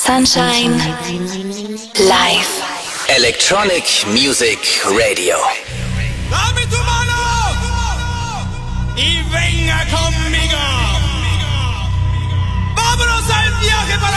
Sunshine live. Electronic Music Radio. Dame tu mano y venga conmigo. Vámonos al viaje.